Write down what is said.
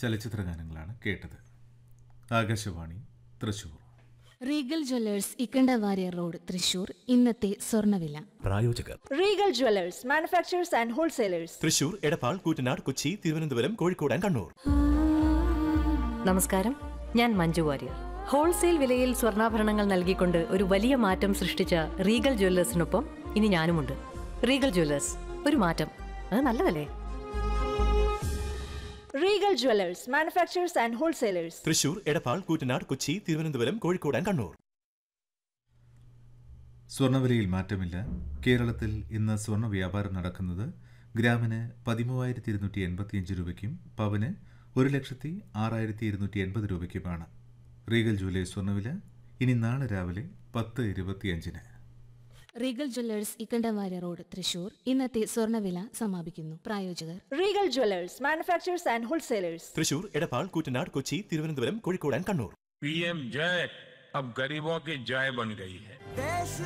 ചലച്ചിത്രഗാനങ്ങളാണ് കേട്ടത്. Akashvani Thrissur. Regal Jewellers Ikkanda Warrier road Thrissur. ഇന്നത്തെ സ്വർണ്ണവില. പ്രായോജകർ Regal Jewellers manufacturers and wholesalers. Thrissur, Edappal, Koottanad, Kochi, Thiruvananthapuram, Kozhikode and Kannur. നമസ്കാരം, ഞാൻ മഞ്ജു വാര്യർ. ഹോൾസെയിൽ വിലയിൽ സ്വർണ്ണാഭരണങ്ങൾ നൽകിക്കൊണ്ട് ഒരു വലിയ മാറ്റം സൃഷ്ടിച്ച റീഗൽ ജ്വല്ലേഴ്സിനൊപ്പം ഇനി ഞാനുമുണ്ട്. റീഗൽ ജ്വല്ലേഴ്സ്, ഒരു മാറ്റം, അത് നല്ലതല്ലേ? Regal Jewellers manufacturers and wholesalers. Thrissur, Edappal, Koottanad, Kochi, Thiruvananthapuram, Kozhikode and Kannur. സ്വർണ്ണവിലയിൽ മാറ്റമില്ല. കേരളത്തിൽ ഇന്ന് സ്വർണ്ണ വ്യാപാരം നടക്കുന്നത് ഗ്രാമിന് 13,285 രൂപയ്ക്കും പവന് 1,06,280 രൂപയ്ക്കുമാണ്. റീഗൽ ജ്വല്ലേഴ്സ് സ്വർണ്ണവില ഇനി നാളെ രാവിലെ 10:25. Regal Jewellers Ikkanda Warrier road Thrissur. ഇന്നത്തെ സ്വർണ്ണവില സമാപിക്കുന്നു. പ്രായോജകർ Regal Jewellers manufacturers and wholesalers. Thrissur, Edappal, Koottanad, Kochi, Thiruvananthapuram, Kozhikode and Kannur. PM जय अब गरीबों की जय बन गई है.